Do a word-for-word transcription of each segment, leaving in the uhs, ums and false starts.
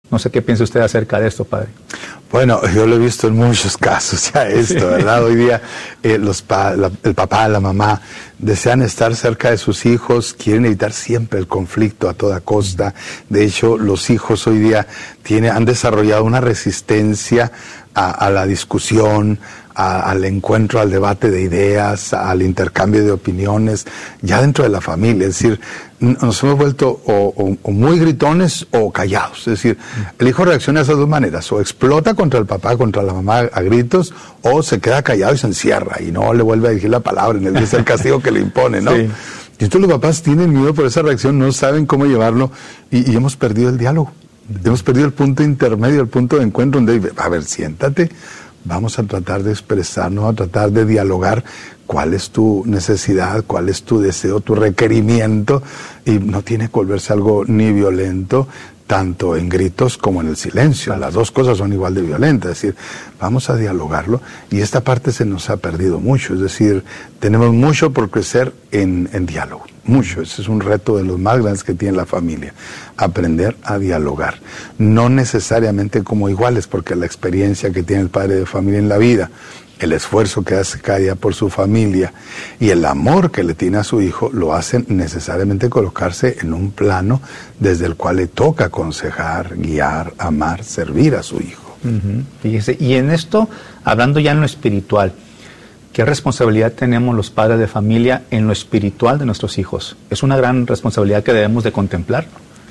No sé qué piensa usted acerca de esto, padre. Bueno, yo lo he visto en muchos casos ya esto, ¿verdad? Hoy día eh, los pa, la, el papá, la mamá desean estar cerca de sus hijos, quieren evitar siempre el conflicto a toda costa. De hecho, los hijos hoy día tiene, han desarrollado una resistencia a, a la discusión, a, al encuentro, al debate de ideas, al intercambio de opiniones, ya dentro de la familia. Es decir, nos hemos vuelto o, o, o muy gritones o callados. Es decir, el hijo reacciona de esas dos maneras: o explota contra el papá, contra la mamá a gritos, o se queda callado y se encierra y no le vuelve a dirigir la palabra, en el es el castigo que le impone, ¿no? Sí. Y entonces los papás tienen miedo por esa reacción, no saben cómo llevarlo, y, y hemos perdido el diálogo. Hemos perdido el punto intermedio, el punto de encuentro donde, a ver, siéntate, vamos a tratar de expresarnos, a tratar de dialogar cuál es tu necesidad, cuál es tu deseo, tu requerimiento, y no tiene que volverse algo ni violento, tanto en gritos como en el silencio. Las dos cosas son igual de violentas. Es decir, vamos a dialogarlo, y esta parte se nos ha perdido mucho. Es decir, tenemos mucho por crecer en, en diálogo, mucho. Ese es un reto de los más grandes que tiene la familia, aprender a dialogar. No necesariamente como iguales, porque la experiencia que tiene el padre de familia en la vida, el esfuerzo que hace cada día por su familia y el amor que le tiene a su hijo lo hacen necesariamente colocarse en un plano desde el cual le toca aconsejar, guiar, amar, servir a su hijo. Uh-huh. Fíjese, y en esto, hablando ya en lo espiritual, ¿qué responsabilidad tenemos los padres de familia en lo espiritual de nuestros hijos? Es una gran responsabilidad que debemos de contemplar.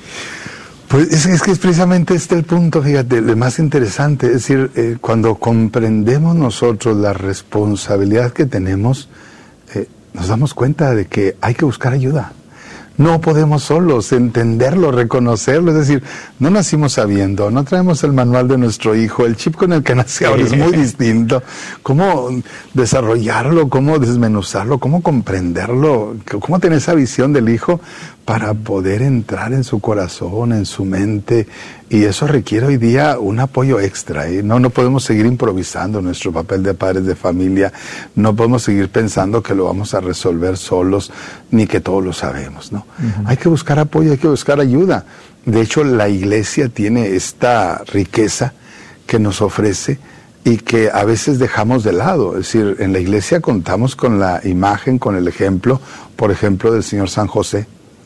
Pues es, es que es precisamente este el punto, fíjate, lo más interesante. Es decir, eh, cuando comprendemos nosotros la responsabilidad que tenemos, eh, nos damos cuenta de que hay que buscar ayuda. No podemos solos entenderlo, reconocerlo. Es decir, no nacimos sabiendo, no traemos el manual de nuestro hijo, el chip con el que nace ahora es muy distinto. ¿Cómo desarrollarlo? ¿Cómo desmenuzarlo? ¿Cómo comprenderlo? ¿Cómo tener esa visión del hijo para poder entrar en su corazón, en su mente? Y eso requiere hoy día un apoyo extra, ¿eh? No, no podemos seguir improvisando nuestro papel de padres de familia, no podemos seguir pensando que lo vamos a resolver solos, ni que todo lo sabemos, ¿no? Uh-huh. Hay que buscar apoyo, hay que buscar ayuda. De hecho, la iglesia tiene esta riqueza que nos ofrece y que a veces dejamos de lado. Es decir, en la iglesia contamos con la imagen, con el ejemplo, por ejemplo, del Señor San José,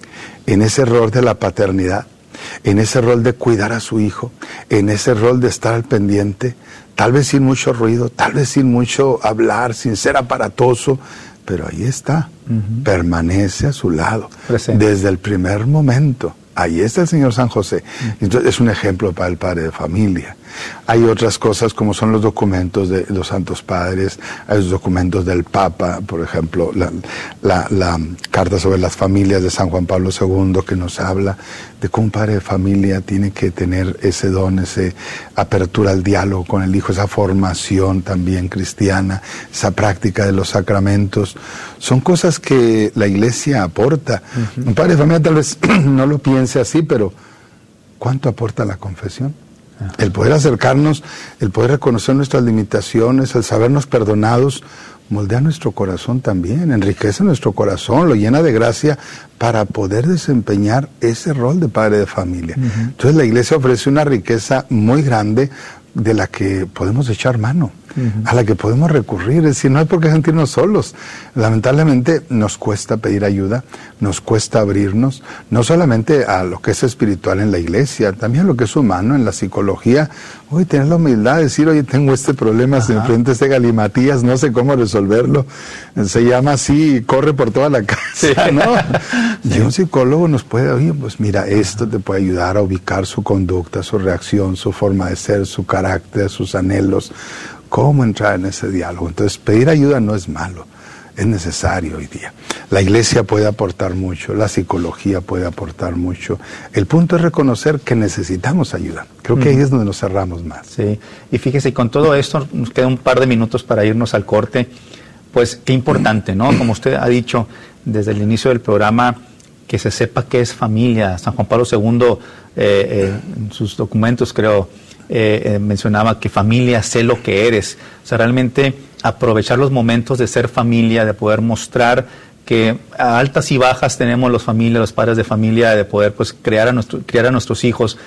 en ese rol de la paternidad, en ese rol de cuidar a su hijo, en ese rol de estar al pendiente, tal vez sin mucho ruido, tal vez sin mucho hablar, sin ser aparatoso, pero ahí está, uh-huh. Permanece a su lado, presente. Desde el primer momento. Ahí está el Señor San José. Entonces es un ejemplo para el padre de familia. Hay otras cosas como son los documentos de los santos padres, hay los documentos del Papa, por ejemplo, la, la, la carta sobre las familias de San Juan Pablo segundo, que nos habla de cómo un padre de familia tiene que tener ese don, esa apertura al diálogo con el hijo, esa formación también cristiana, esa práctica de los sacramentos. Son cosas que la iglesia aporta. Uh-huh. Un padre de familia tal vez no lo piense así, pero ¿cuánto aporta la confesión? El poder acercarnos, el poder reconocer nuestras limitaciones, el sabernos perdonados, moldea nuestro corazón también, enriquece nuestro corazón, lo llena de gracia para poder desempeñar ese rol de padre de familia. Uh-huh. Entonces la iglesia ofrece una riqueza muy grande de la que podemos echar mano, uh-huh. a la que podemos recurrir. Es decir, no hay por qué sentirnos solos. Lamentablemente nos cuesta pedir ayuda, nos cuesta abrirnos, no solamente a lo que es espiritual en la iglesia, también a lo que es humano, en la psicología. Hoy tener la humildad de decir, oye, tengo este problema, se enfrenta este galimatías, no sé cómo resolverlo. Se llama así, corre por toda la casa, sí. ¿no? Sí. Y un psicólogo nos puede, oye, pues mira, esto te puede ayudar a ubicar su conducta, su reacción, su forma de ser, su carácter, sus anhelos, cómo entrar en ese diálogo. Entonces, pedir ayuda no es malo, es necesario hoy día. La iglesia puede aportar mucho, la psicología puede aportar mucho. El punto es reconocer que necesitamos ayuda. Creo que uh-huh. ahí es donde nos cerramos más. Sí, y fíjese, con todo esto, nos queda un par de minutos para irnos al corte. Pues qué importante, ¿no? Como usted ha dicho desde el inicio del programa, que se sepa qué es familia. San Juan Pablo segundo, eh, eh, en sus documentos, creo, eh, eh, mencionaba que familia, sé lo que eres. O sea, realmente aprovechar los momentos de ser familia, de poder mostrar que a altas y bajas tenemos los familias, los padres de familia, de poder pues crear a nuestro, criar a nuestros hijos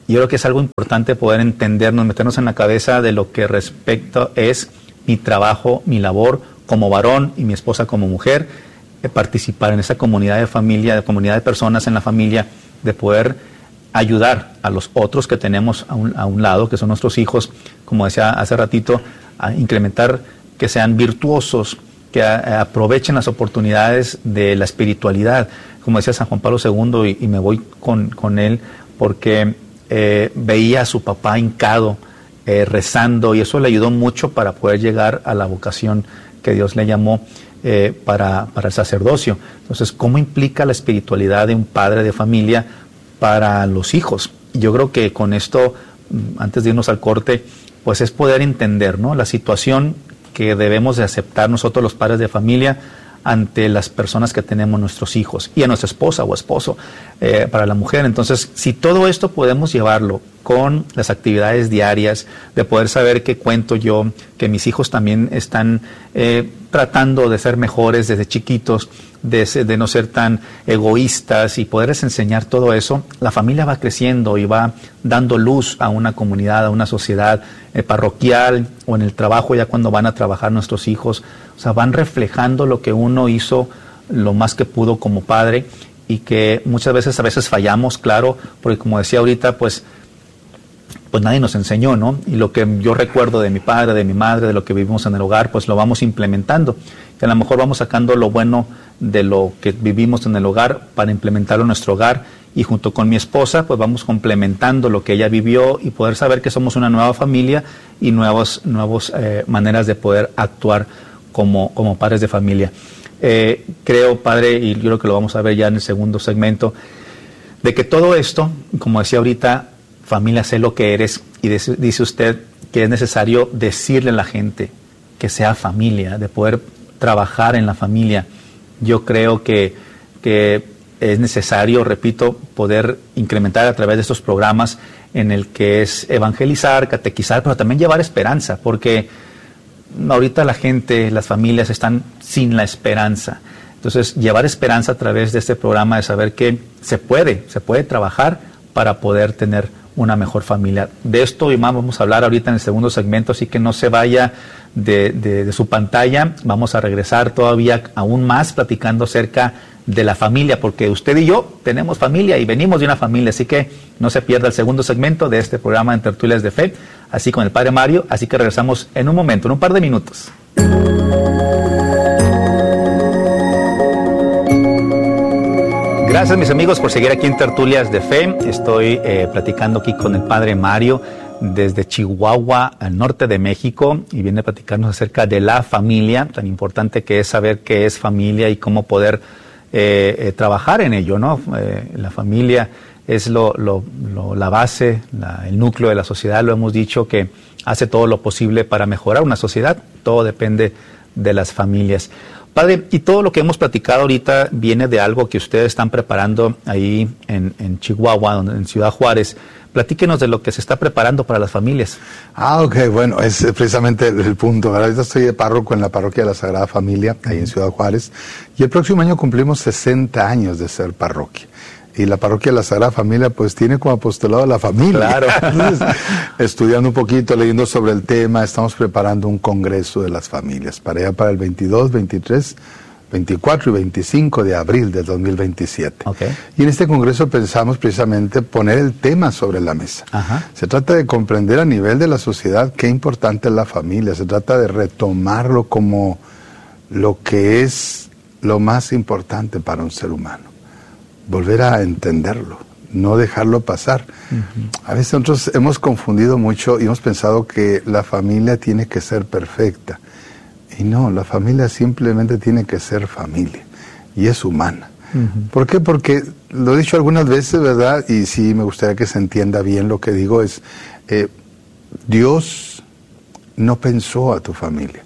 yo creo que es algo importante poder entendernos, meternos en la cabeza de lo que respecto es mi trabajo, mi labor como varón y mi esposa como mujer, de participar en esa comunidad de familia, de comunidad de personas en la familia, de poder ayudar a los otros que tenemos a un, a un lado, que son nuestros hijos, como decía hace ratito, a incrementar que sean virtuosos, que a, aprovechen las oportunidades de la espiritualidad, como decía San Juan Pablo segundo, y, y me voy con, con él, porque eh, veía a su papá hincado, eh, rezando, y eso le ayudó mucho para poder llegar a la vocación que Dios le llamó eh, para, para el sacerdocio. Entonces, ¿cómo implica la espiritualidad de un padre de familia para los hijos? Yo creo que con esto, antes de irnos al corte, pues es poder entender, ¿no?, la situación que debemos de aceptar nosotros los padres de familia ante las personas que tenemos nuestros hijos y a nuestra esposa o esposo, eh, para la mujer. Entonces, si todo esto podemos llevarlo con las actividades diarias, de poder saber qué cuento yo, que mis hijos también están eh, tratando de ser mejores desde chiquitos, de, de no ser tan egoístas, y poderles enseñar todo eso, la familia va creciendo y va dando luz a una comunidad, a una sociedad eh, parroquial, o en el trabajo ya cuando van a trabajar nuestros hijos. O sea, van reflejando lo que uno hizo lo más que pudo como padre, y que muchas veces a veces fallamos, claro, porque como decía ahorita, pues pues nadie nos enseñó, ¿no? Y lo que yo recuerdo de mi padre, de mi madre, de lo que vivimos en el hogar, pues lo vamos implementando. Y a lo mejor vamos sacando lo bueno de lo que vivimos en el hogar para implementarlo en nuestro hogar, y junto con mi esposa, pues vamos complementando lo que ella vivió, y poder saber que somos una nueva familia y nuevas nuevos, eh, maneras de poder actuar como, como padres de familia. Eh, creo, padre, y yo creo que lo vamos a ver ya en el segundo segmento, de que todo esto, como decía ahorita, familia, sé lo que eres, y dice usted que es necesario decirle a la gente que sea familia, de poder trabajar en la familia. Yo creo que, que es necesario, repito, poder incrementar a través de estos programas en el que es evangelizar, catequizar, pero también llevar esperanza, porque ahorita la gente, las familias están sin la esperanza. Entonces, llevar esperanza a través de este programa, de saber que se puede, se puede trabajar para poder tener una mejor familia. De esto y más vamos a hablar ahorita en el segundo segmento, así que no se vaya de, de, de su pantalla. Vamos a regresar todavía aún más platicando acerca de la familia, porque usted y yo tenemos familia y venimos de una familia, así que no se pierda el segundo segmento de este programa en Tertulias de Fe, así con el Padre Mario, así que regresamos en un momento, en un par de minutos. Gracias, mis amigos, por seguir aquí en Tertulias de Fe. Estoy eh, platicando aquí con el Padre Mario desde Chihuahua, al norte de México, y viene a platicarnos acerca de la familia, tan importante que es saber qué es familia y cómo poder eh, eh, trabajar en ello, ¿no? Eh, la familia es lo, lo, lo, la base, la, el núcleo de la sociedad. Lo hemos dicho, que hace todo lo posible para mejorar una sociedad. Todo depende de las familias. Padre, y todo lo que hemos platicado ahorita viene de algo que ustedes están preparando ahí en, en Chihuahua, en Ciudad Juárez. Platíquenos de lo que se está preparando para las familias. Ah, ok, bueno, es precisamente el, el punto. Ahorita estoy de párroco en la parroquia de la Sagrada Familia, ahí en Ciudad Juárez, y el próximo año cumplimos sesenta años de ser parroquia. Y la parroquia de la Sagrada Familia, pues, tiene como apostolado a la familia. Claro. Entonces, estudiando un poquito, leyendo sobre el tema, estamos preparando un congreso de las familias para allá para el veintidós, veintitrés, veinticuatro y veinticinco de abril de dos mil veintisiete. Okay. Y en este congreso pensamos precisamente poner el tema sobre la mesa. Ajá. Se trata de comprender a nivel de la sociedad qué importante es la familia. Se trata de retomarlo como lo que es lo más importante para un ser humano. Volver a entenderlo, no dejarlo pasar. Uh-huh. A veces nosotros hemos confundido mucho y hemos pensado que la familia tiene que ser perfecta. Y no, la familia simplemente tiene que ser familia. Y es humana. Uh-huh. ¿Por qué? Porque lo he dicho algunas veces, ¿verdad? Y sí me gustaría que se entienda bien lo que digo, es eh, Dios no pensó a tu familia.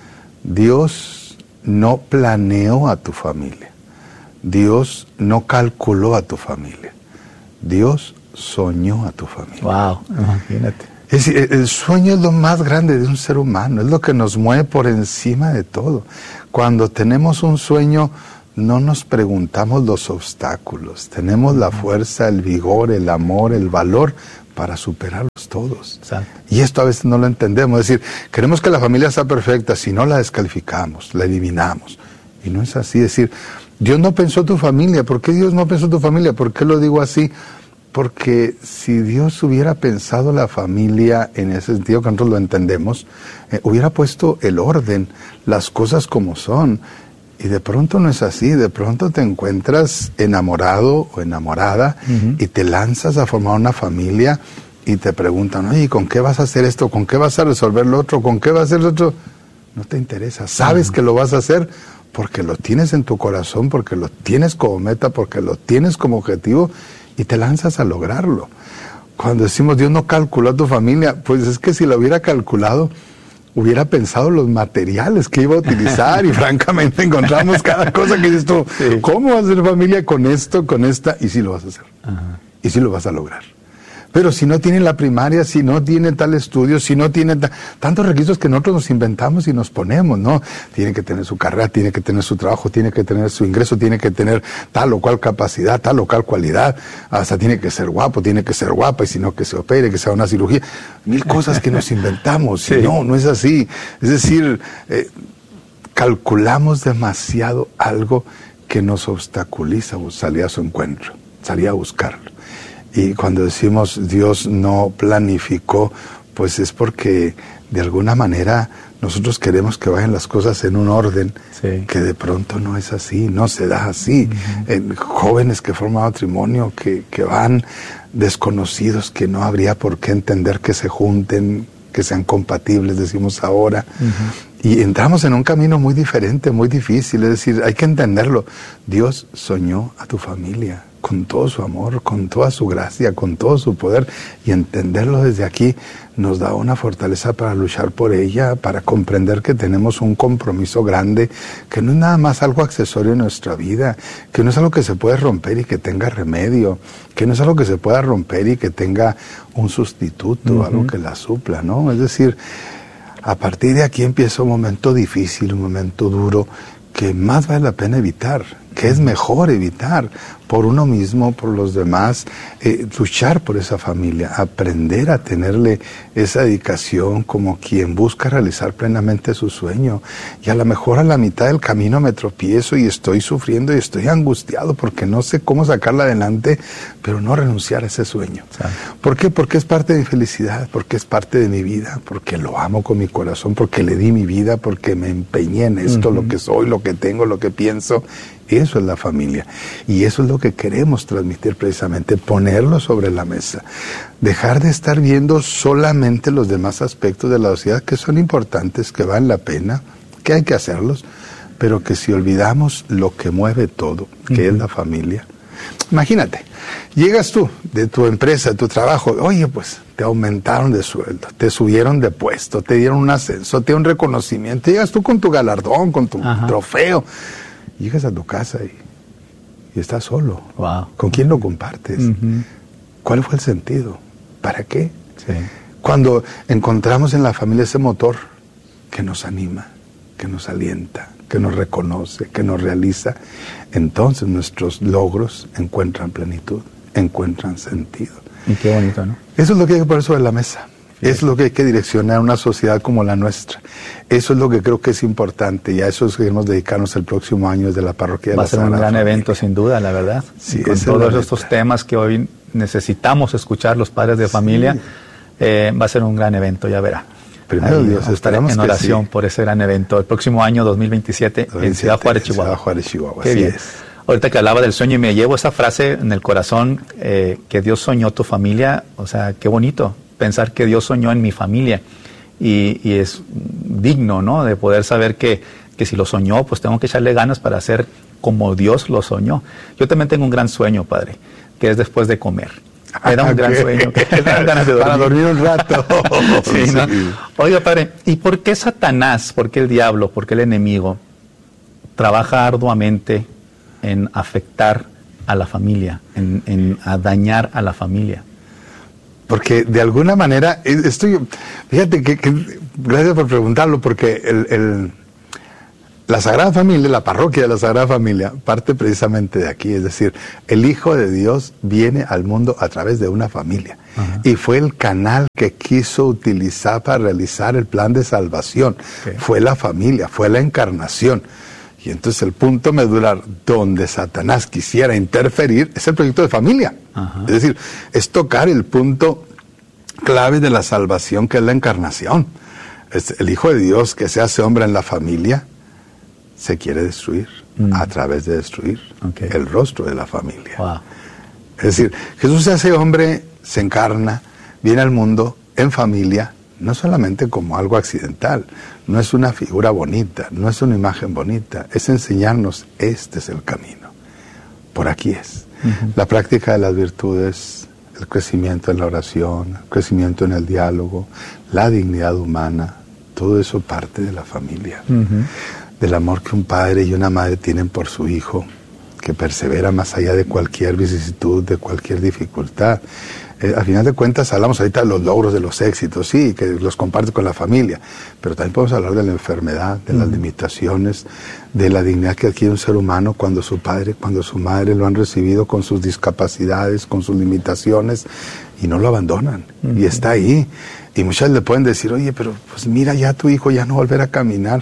Dios no planeó a tu familia. Dios no calculó a tu familia. Dios soñó a tu familia. Wow, imagínate. Es, el sueño es lo más grande de un ser humano, es lo que nos mueve por encima de todo. Cuando tenemos un sueño, no nos preguntamos los obstáculos. Tenemos la fuerza, el vigor, el amor, el valor para superarlos todos. Exacto. Y esto a veces no lo entendemos. Es decir, queremos que la familia sea perfecta, si no la descalificamos, la eliminamos. Y no es así. Es decir, Dios no pensó tu familia. ¿Por qué Dios no pensó tu familia? ¿Por qué lo digo así? Porque si Dios hubiera pensado la familia en ese sentido que nosotros lo entendemos, eh, hubiera puesto el orden, las cosas como son. Y de pronto no es así, de pronto te encuentras enamorado o enamorada uh-huh. y te lanzas a formar una familia y te preguntan, oye, ¿con qué vas a hacer esto? ¿Con qué vas a resolver lo otro? ¿Con qué vas a hacer lo otro? No te interesa, sabes uh-huh. que lo vas a hacer porque lo tienes en tu corazón, porque lo tienes como meta, porque lo tienes como objetivo y te lanzas a lograrlo. Cuando decimos Dios no calculó a tu familia, pues es que si lo hubiera calculado, hubiera pensado los materiales que iba a utilizar y francamente encontramos cada cosa que dices tú, sí. ¿Cómo vas a hacer familia con esto, con esta? Y sí lo vas a hacer. Ajá. Y sí lo vas a lograr. Pero si no tiene la primaria, si no tiene tal estudio, si no tiene ta- tantos requisitos que nosotros nos inventamos y nos ponemos, ¿no? Tiene que tener su carrera, tiene que tener su trabajo, tiene que tener su ingreso, tiene que tener tal o cual capacidad, tal o cual cualidad, hasta tiene que ser guapo, tiene que ser guapa, y si no que se opere, que sea una cirugía, mil cosas que nos inventamos, sí. y no, no es así. Es decir, eh, calculamos demasiado algo que nos obstaculiza salir a su encuentro, salir a buscarlo. Y cuando decimos Dios no planificó, pues es porque de alguna manera nosotros queremos que vayan las cosas en un orden sí. que de pronto no es así, no se da así. Uh-huh. En jóvenes que forman matrimonio, que, que van desconocidos, que no habría por qué entender que se junten, que sean compatibles, decimos ahora. Uh-huh. Y entramos en un camino muy diferente, muy difícil, es decir, hay que entenderlo. Dios soñó a tu familia con todo su amor, con toda su gracia, con todo su poder, y entenderlo desde aquí nos da una fortaleza para luchar por ella, para comprender que tenemos un compromiso grande, que no es nada más algo accesorio en nuestra vida, que no es algo que se puede romper y que tenga remedio, que no es algo que se pueda romper y que tenga un sustituto, uh-huh. algo que la supla, ¿no? Es decir, a partir de aquí empieza un momento difícil, un momento duro, que más vale la pena evitar, que es mejor evitar por uno mismo, por los demás, eh, luchar por esa familia, aprender a tenerle esa dedicación como quien busca realizar plenamente su sueño. Y a lo mejor a la mitad del camino me tropiezo y estoy sufriendo y estoy angustiado porque no sé cómo sacarla adelante, pero no renunciar a ese sueño. Sí. ¿Por qué? Porque es parte de mi felicidad, porque es parte de mi vida, porque lo amo con mi corazón, porque le di mi vida, porque me empeñé en esto, uh-huh. lo que soy, lo que tengo, lo que pienso. Eso es la familia. Y eso es lo que queremos transmitir precisamente, ponerlo sobre la mesa. Dejar de estar viendo solamente los demás aspectos de la sociedad que son importantes, que valen la pena, que hay que hacerlos, pero que si olvidamos lo que mueve todo, que uh-huh. es la familia. Imagínate, llegas tú de tu empresa, de tu trabajo, oye, pues te aumentaron de sueldo, te subieron de puesto, te dieron un ascenso, te dieron un reconocimiento, llegas tú con tu galardón, con tu uh-huh. trofeo. Llegas a tu casa y, y estás solo. Wow. ¿Con quién lo compartes? Uh-huh. ¿Cuál fue el sentido? ¿Para qué? Sí. Cuando encontramos en la familia ese motor que nos anima, que nos alienta, que nos reconoce, que nos realiza, entonces nuestros logros encuentran plenitud, encuentran sentido. Y qué bonito, ¿no? Eso es lo que hay que poner sobre la mesa. Eso es lo que hay que direccionar a una sociedad como la nuestra. Eso es lo que creo que es importante y a eso queremos dedicarnos el próximo año desde la parroquia de la Sagrada Familia. Va a ser un gran evento, sin duda, la verdad. Sí, con todos estos temas que hoy necesitamos escuchar los padres de familia, sí. eh, va a ser un gran evento, ya verá. Primero Dios, estaremos en oración sí. por ese gran evento el próximo año dos mil veintisiete en Ciudad Juárez, Chihuahua. Ciudad Juárez, Chihuahua. Qué así bien. Es. Ahorita que hablaba del sueño y me llevo esa frase en el corazón, eh, que Dios soñó tu familia, o sea, qué bonito pensar que Dios soñó en mi familia y, y es digno, ¿no? De poder saber que, que si lo soñó, pues tengo que echarle ganas para hacer como Dios lo soñó. Yo también tengo un gran sueño, Padre, que es después de comer. Me da un gran sueño, que me dan ganas de dormir. Para dormir un rato. Sí, ¿no? Sí. Oiga, Padre, ¿y por qué Satanás, por qué el diablo, por qué el enemigo trabaja arduamente en afectar a la familia, en, en a dañar a la familia? Porque de alguna manera, estoy, fíjate que, que gracias por preguntarlo, porque el, el, la Sagrada Familia, la parroquia de la Sagrada Familia, parte precisamente de aquí. Es decir, el Hijo de Dios viene al mundo a través de una familia. Ajá. Y fue el canal que quiso utilizar para realizar el plan de salvación. Okay. Fue la familia, fue la encarnación. Y entonces el punto medular donde Satanás quisiera interferir es el proyecto de familia. Ajá. Es decir, es tocar el punto clave de la salvación, que es la encarnación. Es el Hijo de Dios que se hace hombre en la familia, se quiere destruir mm. a través de destruir okay. el rostro de la familia. Wow. Es decir, Jesús se hace hombre, se encarna, viene al mundo en familia, no solamente como algo accidental, no es una figura bonita, no es una imagen bonita, es enseñarnos, este es el camino, por aquí es. Uh-huh. La práctica de las virtudes, el crecimiento en la oración, el crecimiento en el diálogo, la dignidad humana, todo eso parte de la familia. Uh-huh. Del amor que un padre y una madre tienen por su hijo, que persevera más allá de cualquier vicisitud, de cualquier dificultad. Eh, al final de cuentas hablamos ahorita de los logros, de los éxitos, sí, que los comparte con la familia, pero también podemos hablar de la enfermedad, de las limitaciones, de la dignidad que adquiere un ser humano cuando su padre, cuando su madre lo han recibido con sus discapacidades, con sus limitaciones, y no lo abandonan, uh-huh. y está ahí. Y muchas le pueden decir, oye, pero pues mira, ya tu hijo ya no volverá a caminar.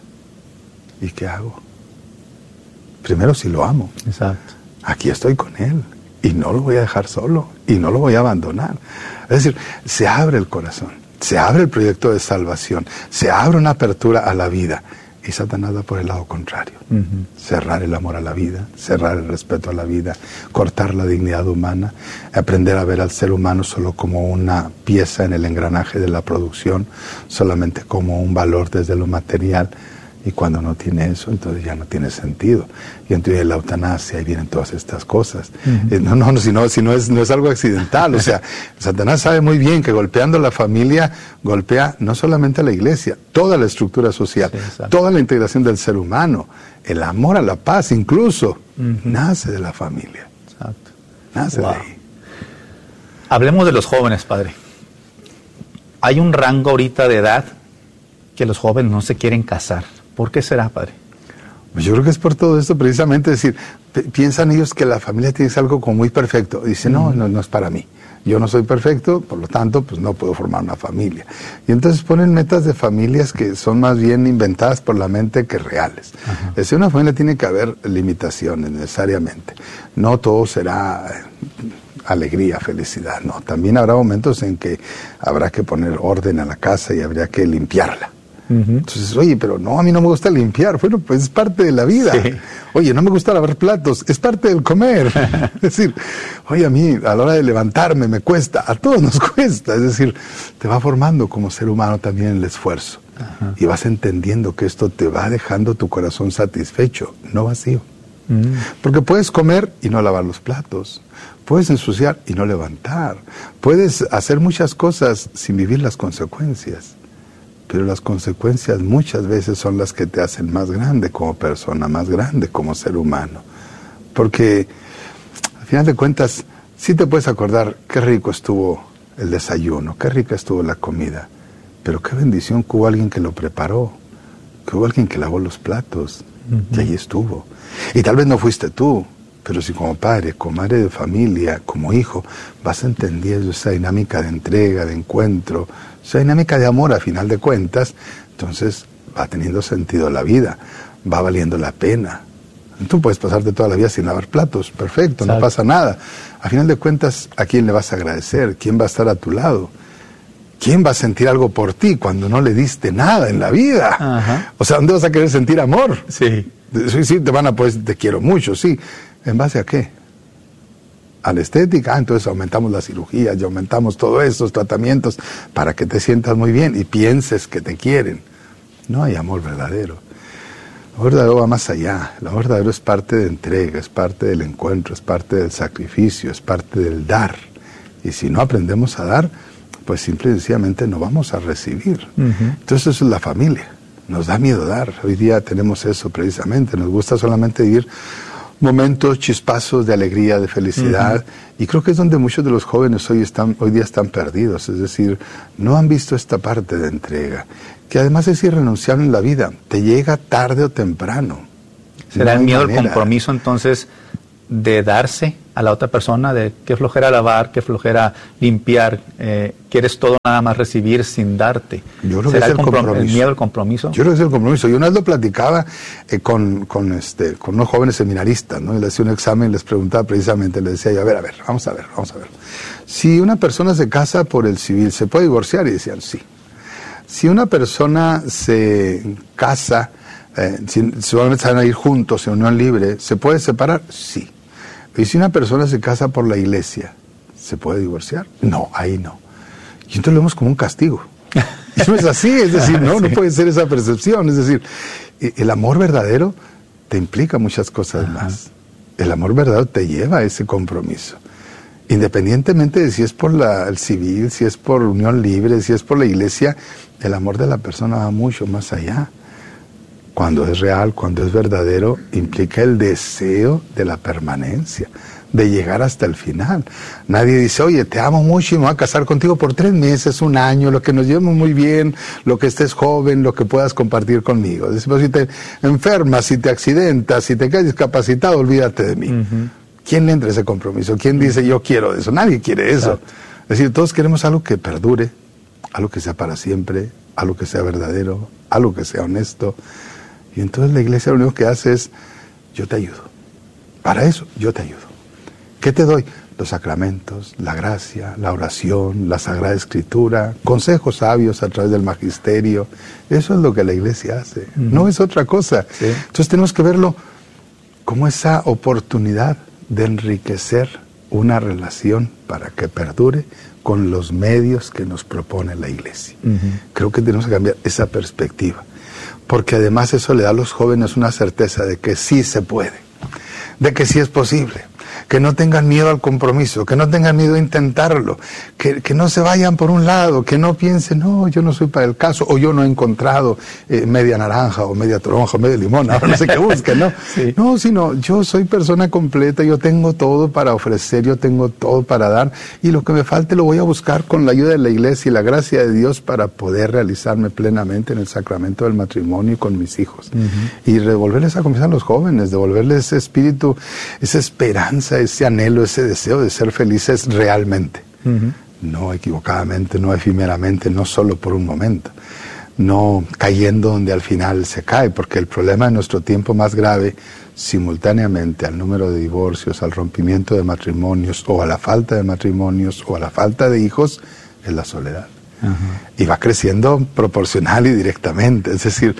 ¿Y qué hago? Primero, si lo amo. Exacto. Aquí estoy con él y no lo voy a dejar solo y no lo voy a abandonar. Es decir, se abre el corazón, se abre el proyecto de salvación, se abre una apertura a la vida y Satanás va por el lado contrario. Uh-huh. Cerrar el amor a la vida, cerrar el respeto a la vida, cortar la dignidad humana, aprender a ver al ser humano solo como una pieza en el engranaje de la producción, solamente como un valor desde lo material. Y cuando no tiene eso, entonces ya no tiene sentido. Y entonces la eutanasia, ahí vienen todas estas cosas. Uh-huh. eh, no, no, no, si, no, si no, es, no es algo accidental. O sea, Satanás sabe muy bien que golpeando a la familia, golpea no solamente a la iglesia, toda la estructura social, sí, toda la integración del ser humano, el amor a la paz incluso, uh-huh. nace de la familia. Exacto. Nace wow. de ahí. Hablemos de los jóvenes, padre. Hay un rango ahorita de edad que los jóvenes no se quieren casar. ¿Por qué será, padre? Pues yo creo que es por todo esto, precisamente, es decir, p- piensan ellos que la familia tiene que ser algo como muy perfecto. Dicen, no, no, no es para mí. Yo no soy perfecto, por lo tanto, pues no puedo formar una familia. Y entonces ponen metas de familias que son más bien inventadas por la mente que reales. Ajá. Es decir, una familia tiene que haber limitaciones necesariamente. No todo será alegría, felicidad, no. También habrá momentos en que habrá que poner orden a la casa y habría que limpiarla. Entonces, oye, pero no, a mí no me gusta limpiar. Bueno, pues es parte de la vida. Sí. Oye, no me gusta lavar platos, es parte del comer. Es decir, oye, a mí a la hora de levantarme me cuesta, a todos nos cuesta. Es decir, te va formando como ser humano también el esfuerzo. Ajá. Y vas entendiendo que esto te va dejando tu corazón satisfecho, no vacío. Mm. Porque puedes comer y no lavar los platos. Puedes ensuciar y no levantar. Puedes hacer muchas cosas sin vivir las consecuencias. Pero las consecuencias muchas veces son las que te hacen más grande como persona, más grande como ser humano. Porque, al final de cuentas, sí te puedes acordar qué rico estuvo el desayuno, qué rica estuvo la comida, pero qué bendición que hubo alguien que lo preparó, que hubo alguien que lavó los platos, uh-huh. y ahí estuvo. Y tal vez no fuiste tú, pero si como padre, como madre de familia, como hijo, vas entendiendo esa dinámica de entrega, de encuentro, esa dinámica de amor a final de cuentas, entonces va teniendo sentido la vida, va valiendo la pena. Tú puedes pasarte toda la vida sin lavar platos, perfecto, ¿sabes? No pasa nada. A final de cuentas, ¿a quién le vas a agradecer? ¿Quién va a estar a tu lado? ¿Quién va a sentir algo por ti cuando no le diste nada en la vida? Ajá. O sea, ¿dónde vas a querer sentir amor? Sí. Sí, sí, te van a poder decir, te quiero mucho, sí. ¿En base a qué? ¿A la estética? Ah, entonces aumentamos las cirugías y aumentamos todos estos tratamientos para que te sientas muy bien y pienses que te quieren. No hay amor verdadero. El amor verdadero va más allá. El amor verdadero es parte de entrega, es parte del encuentro, es parte del sacrificio, es parte del dar. Y si no aprendemos a dar, pues simple y sencillamente no vamos a recibir. Uh-huh. Entonces eso es la familia. Nos da miedo dar. Hoy día tenemos eso precisamente. Nos gusta solamente vivir momentos, chispazos de alegría, de felicidad, uh-huh. y creo que es donde muchos de los jóvenes hoy, están, hoy día están perdidos, es decir, no han visto esta parte de entrega, que además es irrenunciable en la vida, te llega tarde o temprano. ¿Será no el miedo al compromiso entonces de darse a la otra persona, de qué flojera lavar, qué flojera limpiar, eh, quieres todo nada más recibir sin darte? Yo creo ¿Será que es el, el, compromiso. el miedo al compromiso? Yo creo que es el compromiso. Yo una vez lo platicaba eh, con, con, este, con unos jóvenes seminaristas, ¿no? Y les hacía un examen y les preguntaba precisamente, les decía yo, a ver, a ver, vamos a ver, vamos a ver. Si una persona se casa por el civil, ¿se puede divorciar? Y decían, sí. Si una persona se casa, eh, si, solamente se van a ir juntos en unión libre, ¿se puede separar? Sí. Y si una persona se casa por la iglesia, ¿se puede divorciar? No, ahí no. Y entonces lo vemos como un castigo. Y no es así, es decir, no, sí. no puede ser esa percepción. Es decir, el amor verdadero te implica muchas cosas Ajá. más. El amor verdadero te lleva a ese compromiso. Independientemente de si es por la, el civil, si es por unión libre, si es por la iglesia, el amor de la persona va mucho más allá. Cuando es real, cuando es verdadero, implica el deseo de la permanencia, de llegar hasta el final. Nadie dice, oye, te amo mucho y me voy a casar contigo por tres meses, un año, lo que nos llevemos muy bien, lo que estés joven, lo que puedas compartir conmigo. Es decir, si te enfermas, si te accidentas, si te quedas discapacitado, olvídate de mí. Uh-huh. ¿Quién le entra ese compromiso? ¿Quién dice, yo quiero eso? Nadie quiere eso. Exacto. Es decir, todos queremos algo que perdure, algo que sea para siempre, algo que sea verdadero, algo que sea honesto. Y entonces la iglesia lo único que hace es, yo te ayudo. Para eso, yo te ayudo. ¿Qué te doy? Los sacramentos, la gracia, la oración, la Sagrada Escritura, consejos sabios a través del magisterio. Eso es lo que la iglesia hace. Uh-huh. No es otra cosa. Sí. Entonces tenemos que verlo como esa oportunidad de enriquecer una relación para que perdure con los medios que nos propone la iglesia. Uh-huh. Creo que tenemos que cambiar esa perspectiva. Porque además eso le da a los jóvenes una certeza de que sí se puede, de que sí es posible, que no tengan miedo al compromiso, que no tengan miedo a intentarlo, que, que no se vayan por un lado, que no piensen, no, yo no soy para el caso, o yo no he encontrado eh, media naranja, o media toronja, o media limón, ahora no sé qué busquen, ¿no? Sí. No, sino yo soy persona completa, yo tengo todo para ofrecer, yo tengo todo para dar, y lo que me falte lo voy a buscar con la ayuda de la iglesia y la gracia de Dios para poder realizarme plenamente en el sacramento del matrimonio y con mis hijos. Uh-huh. Y devolverles a confianza a los jóvenes, devolverles ese espíritu, esa esperanza, ese anhelo, ese deseo de ser felices realmente, uh-huh. no equivocadamente, no efímeramente, no solo por un momento, no cayendo donde al final se cae, porque el problema de nuestro tiempo más grave, simultáneamente al número de divorcios, al rompimiento de matrimonios, o a la falta de matrimonios, o a la falta de hijos, es la soledad. Uh-huh. Y va creciendo proporcional y directamente, es decir,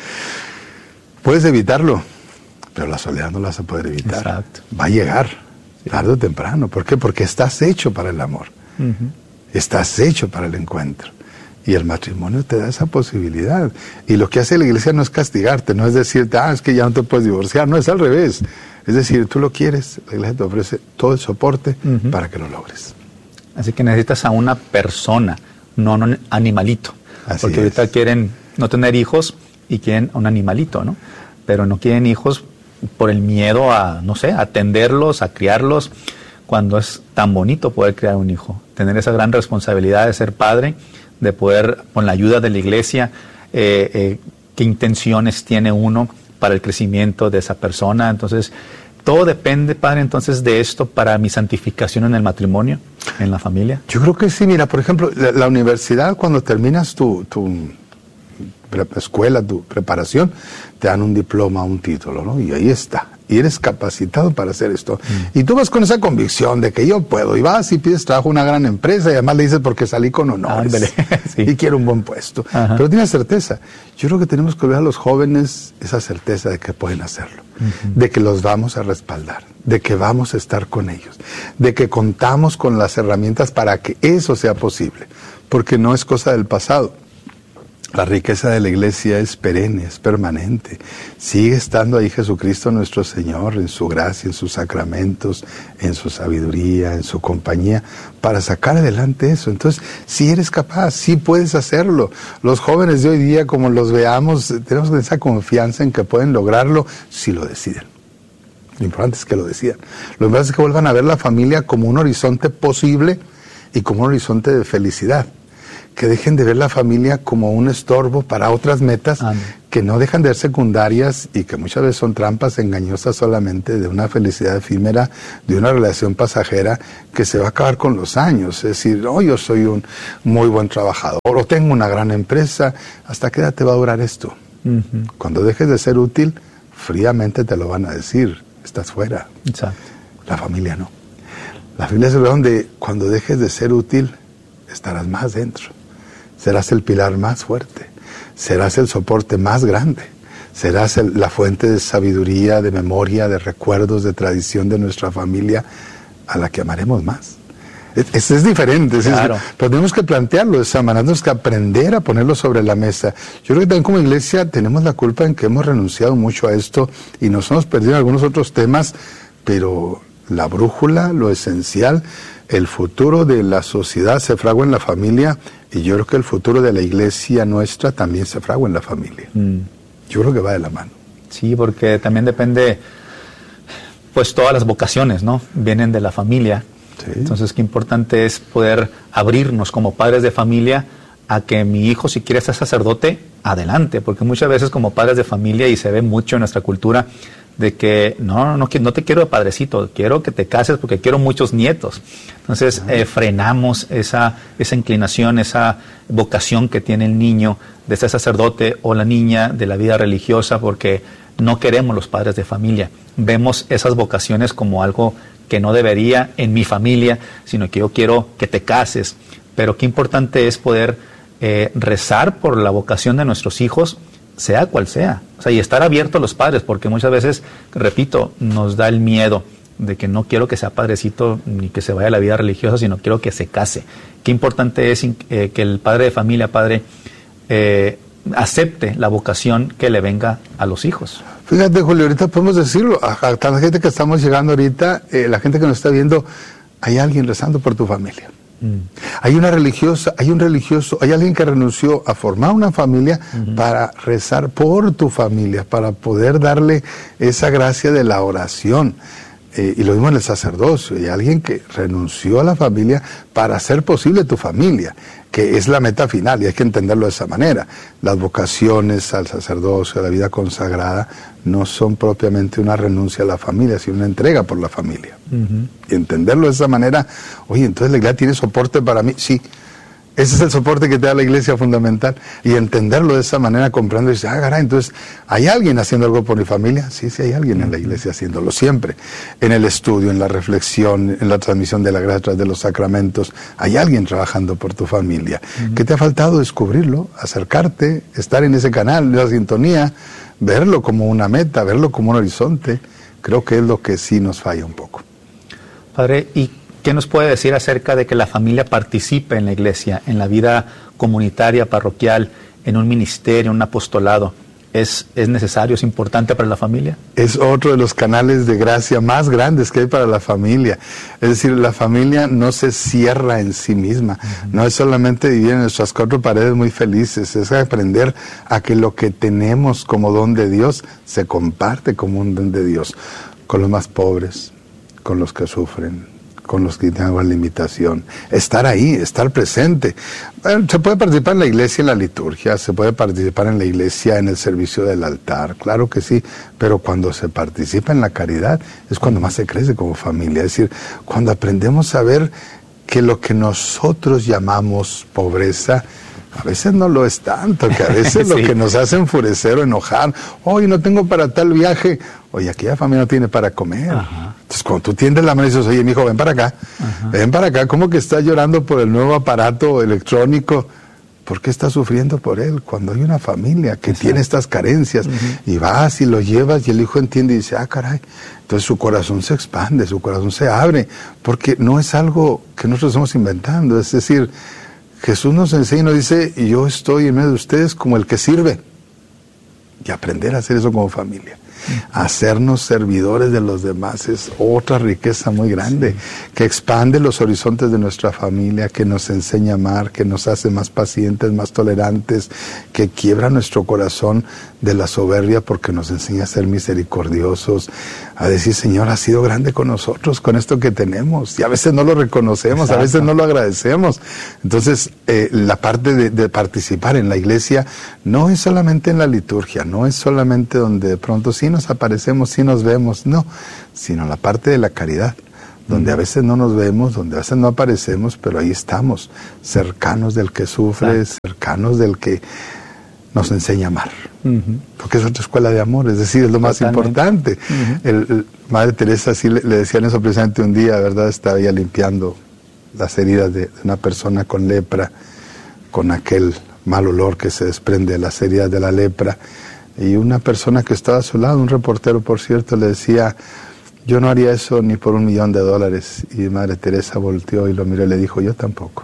puedes evitarlo, pero la soledad no la vas a poder evitar. Exacto. Va a llegar, sí. tarde o temprano. ¿Por qué? Porque estás hecho para el amor. Uh-huh. Estás hecho para el encuentro. Y el matrimonio te da esa posibilidad. Y lo que hace la iglesia no es castigarte, no es decirte, ah, es que ya no te puedes divorciar. No, es al revés. Es decir, tú lo quieres, la iglesia te ofrece todo el soporte uh-huh. para que lo logres. Así que necesitas a una persona, no a un animalito. Así Porque ahorita es. quieren no tener hijos y quieren a un animalito, ¿no? Pero no quieren hijos por el miedo a, no sé, a atenderlos, a criarlos, cuando es tan bonito poder criar un hijo, tener esa gran responsabilidad de ser padre, de poder, con la ayuda de la iglesia, eh, eh, qué intenciones tiene uno para el crecimiento de esa persona. Entonces, todo depende, padre, entonces, de esto para mi santificación en el matrimonio, en la familia. Yo creo que sí. Mira, por ejemplo, la, la universidad, cuando terminas tu... tu escuela, tu preparación, te dan un diploma, un título, ¿no? Y ahí está. Y eres capacitado para hacer esto. Mm. Y tú vas con esa convicción de que yo puedo. Y vas y pides trabajo a una gran empresa y además le dices porque salí con honores. Sí. Y quiero un buen puesto. Ajá. Pero tienes certeza. Yo creo que tenemos que ver a los jóvenes esa certeza de que pueden hacerlo. Uh-huh. De que los vamos a respaldar. De que vamos a estar con ellos. De que contamos con las herramientas para que eso sea posible. Porque no es cosa del pasado. La riqueza de la iglesia es perenne, es permanente. Sigue estando ahí Jesucristo nuestro Señor, en su gracia, en sus sacramentos, en su sabiduría, en su compañía, para sacar adelante eso. Entonces, si eres capaz, sí puedes hacerlo. Los jóvenes de hoy día, como los veamos, tenemos esa confianza en que pueden lograrlo si lo deciden. Lo importante es que lo decían. Lo importante es que vuelvan a ver la familia como un horizonte posible y como un horizonte de felicidad. Que dejen de ver la familia como un estorbo para otras metas Amén. Que no dejan de ser secundarias y que muchas veces son trampas engañosas solamente de una felicidad efímera, de una relación pasajera que se va a acabar con los años. Es decir, oh, yo soy un muy buen trabajador o tengo una gran empresa. ¿Hasta qué edad te va a durar esto? Uh-huh. Cuando dejes de ser útil, fríamente te lo van a decir. Estás fuera. Exacto. La familia no. La familia es el lugar donde cuando dejes de ser útil, estarás más dentro. Serás el pilar más fuerte. Serás el soporte más grande. Serás el, la fuente de sabiduría, de memoria, de recuerdos, de tradición de nuestra familia, a la que amaremos más. Es, es, es diferente, claro. es, pero tenemos que plantearlo de esa manera, tenemos que aprender a ponerlo sobre la mesa. Yo creo que también como iglesia tenemos la culpa en que hemos renunciado mucho a esto y nos hemos perdido en algunos otros temas, pero la brújula, lo esencial, el futuro de la sociedad se fragua en la familia y yo creo que el futuro de la iglesia nuestra también se fragua en la familia. Mm. Yo creo que va de la mano. Sí, porque también depende, pues todas las vocaciones, ¿no? Vienen de la familia. Sí. Entonces, qué importante es poder abrirnos como padres de familia a que mi hijo, si quiere ser sacerdote, adelante, porque muchas veces como padres de familia, y se ve mucho en nuestra cultura, de que no, no, no te quiero de padrecito, quiero que te cases porque quiero muchos nietos. Entonces eh, frenamos esa, esa inclinación, esa vocación que tiene el niño de ser sacerdote o la niña de la vida religiosa, porque no queremos los padres de familia. Vemos esas vocaciones como algo que no debería en mi familia, sino que yo quiero que te cases. Pero qué importante es poder eh, rezar por la vocación de nuestros hijos, sea cual sea, o sea, y estar abiertos a los padres, porque muchas veces, repito, nos da el miedo de que no quiero que sea padrecito ni que se vaya a la vida religiosa, sino quiero que se case. Qué importante es eh, que el padre de familia, padre, eh, acepte la vocación que le venga a los hijos. Fíjate, Julio, ahorita podemos decirlo, a, a tanta gente que estamos llegando ahorita, eh, la gente que nos está viendo, hay alguien rezando por tu familia. Mm. Hay una religiosa, hay un religioso, hay alguien que renunció a formar una familia uh-huh. para rezar por tu familia, para poder darle esa gracia de la oración. Eh, y lo mismo en el sacerdocio, hay alguien que renunció a la familia para hacer posible tu familia, que es la meta final, y hay que entenderlo de esa manera. Las vocaciones al sacerdocio, a la vida consagrada, no son propiamente una renuncia a la familia, sino una entrega por la familia. Uh-huh. Y entenderlo de esa manera, oye, entonces la iglesia tiene soporte para mí, sí. Ese es el soporte que te da la iglesia fundamental. Y entenderlo de esa manera, comprendo y dices, ah, caray, entonces, ¿hay alguien haciendo algo por mi familia? Sí, sí, hay alguien en la iglesia haciéndolo siempre. En el estudio, en la reflexión, en la transmisión de la gracia a través de los sacramentos, hay alguien trabajando por tu familia. Uh-huh. ¿Qué te ha faltado? Descubrirlo, acercarte, estar en ese canal, en esa sintonía, verlo como una meta, verlo como un horizonte. Creo que es lo que sí nos falla un poco. Padre, ¿y qué nos puede decir acerca de que la familia participe en la iglesia, en la vida comunitaria, parroquial, en un ministerio, en un apostolado? ¿Es, es necesario, es importante para la familia? Es otro de los canales de gracia más grandes que hay para la familia. Es decir, la familia no se cierra en sí misma. Uh-huh. No es solamente vivir en nuestras cuatro paredes muy felices, es aprender a que lo que tenemos como don de Dios se comparte como un don de Dios. Con los más pobres, con los que sufren, con los que tienen la limitación, estar ahí, estar presente. Bueno, se puede participar en la iglesia en la liturgia, se puede participar en la iglesia en el servicio del altar, claro que sí, pero cuando se participa en la caridad es cuando más se crece como familia, es decir, cuando aprendemos a ver que lo que nosotros llamamos pobreza, a veces no lo es tanto, que a veces sí. Lo que nos hace enfurecer o enojar, hoy no tengo para tal viaje, oye, aquella familia no tiene para comer. Ajá. Entonces, cuando tú tiendes la mano y dices, oye, mi hijo, ven para acá, Ajá. ven para acá, ¿cómo que estás llorando por el nuevo aparato electrónico? ¿Por qué estás sufriendo por él? Cuando hay una familia que Exacto. tiene estas carencias, uh-huh. y vas y lo llevas y el hijo entiende y dice, ah, caray, entonces su corazón se expande, su corazón se abre, porque no es algo que nosotros estamos inventando, es decir, Jesús nos enseña y nos dice, yo estoy en medio de ustedes como el que sirve. Y aprender a hacer eso como familia. Hacernos servidores de los demás es otra riqueza muy grande, sí. que expande los horizontes de nuestra familia, que nos enseña a amar, que nos hace más pacientes, más tolerantes, que quiebra nuestro corazón de la soberbia, porque nos enseña a ser misericordiosos, a decir, Señor, has sido grande con nosotros, con esto que tenemos, y a veces no lo reconocemos, Exacto. a veces no lo agradecemos. Entonces, eh, la parte de, de participar en la iglesia no es solamente en la liturgia, no es solamente donde de pronto sí nos aparecemos, sí nos vemos, no, sino la parte de la caridad, donde a veces no nos vemos, donde a veces no aparecemos, pero ahí estamos, cercanos del que sufre, Exacto. cercanos del que nos enseña a amar, uh-huh. porque es otra escuela de amor, es decir, es lo más Totalmente. importante. Uh-huh. el, el, Madre Teresa sí le, le decían eso precisamente un día, ¿verdad? Estaba ella limpiando las heridas de, de una persona con lepra, con aquel mal olor que se desprende de las heridas de la lepra, y una persona que estaba a su lado, un reportero por cierto, le decía, yo no haría eso ni por un millón de dólares. Y Madre Teresa volteó y lo miró y le dijo, yo tampoco.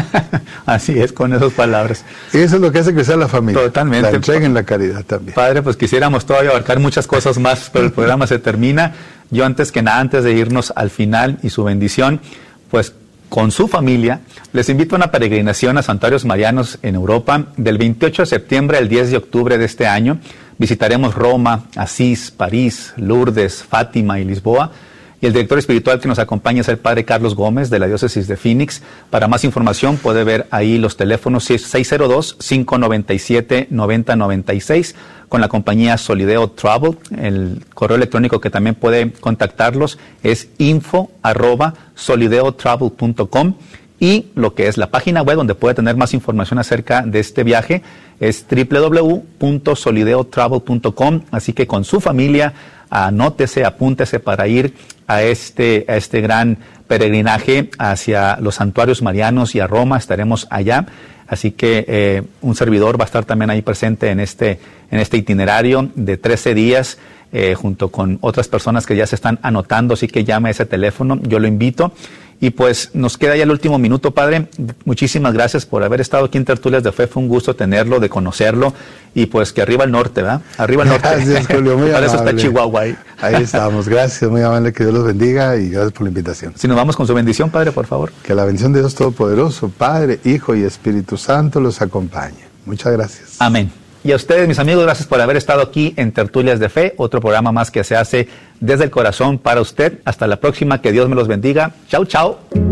Así es, con esas palabras. Y eso es lo que hace crecer la familia. Totalmente. La entrega en la caridad también. Padre, pues quisiéramos todavía abarcar muchas cosas más, pero el programa se termina. Yo antes que nada, antes de irnos al final y su bendición, pues con su familia, les invito a una peregrinación a santuarios marianos en Europa del veintiocho de septiembre al diez de octubre de este año. Visitaremos Roma, Asís, París, Lourdes, Fátima y Lisboa. Y el director espiritual que nos acompaña es el Padre Carlos Gómez, de la Diócesis de Phoenix. Para más información puede ver ahí los teléfonos seis cero dos, cinco nueve siete, nueve cero nueve seis con la compañía Solideo Travel. El correo electrónico que también puede contactarlos es info arroba solideotravel punto com. Y lo que es la página web donde puede tener más información acerca de este viaje es doble u doble u doble u punto solideotravel punto com. Así que con su familia, anótese, apúntese para ir a este, a este gran peregrinaje hacia los santuarios marianos y a Roma. Estaremos allá. Así que eh, un servidor va a estar también ahí presente en este, en este itinerario de trece días, eh, junto con otras personas que ya se están anotando. Así que llame a ese teléfono, yo lo invito. Y pues nos queda ya el último minuto, Padre. Muchísimas gracias por haber estado aquí en Tertulias de Fe. Fue un gusto tenerlo, de conocerlo. Y pues que arriba el norte, ¿verdad? Arriba el norte. Gracias, Julio, muy Para amable. eso está Chihuahua ahí. Ahí estamos. Gracias, muy amable. Que Dios los bendiga y gracias por la invitación. Si nos vamos con su bendición, Padre, por favor. Que la bendición de Dios Todopoderoso, Padre, Hijo y Espíritu Santo los acompañe. Muchas gracias. Amén. Y a ustedes, mis amigos, gracias por haber estado aquí en Tertulias de Fe, otro programa más que se hace desde el corazón para usted. Hasta la próxima, que Dios me los bendiga. Chau, chau.